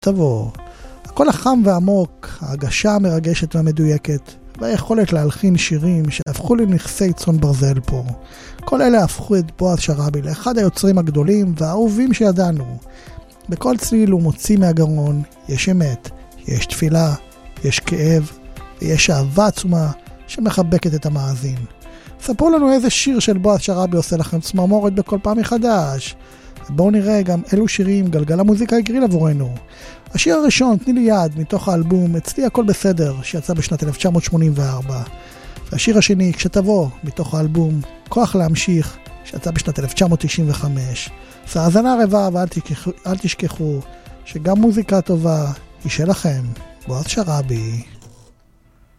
תבוא. הקול החם והעמוק, ההגשה המרגשת והמדויקת, והיכולת להלחין שירים שהפכו לנכסי צאן ברזל פה. כל אלה הפכו את בועז שרעבי לאחד היוצרים הגדולים והאהובים שידענו. בכל צליל הוא מוציא מהגרון, יש אמת, יש תפילה, יש כאב, ויש אהבה עצומה שמחבקת את המאזין. ספרו לנו איזה שיר של בועז שרעבי עושה לכם צמרמורת בכל פעם מחדש. בואו נראה גם אילו שירים גלגל המוזיקה הגריל עבורנו. השיר הראשון, תני לי יד, מתוך האלבום אצלי הכל בסדר, שיצא בשנת 1984. והשיר השני, כשתבוא, מתוך האלבום כוח להמשיך, שיצא בשנת 1995. אז האזנה רבה, ואל תשכחו שגם מוזיקה טובה היא שלכם. בועז שרעבי.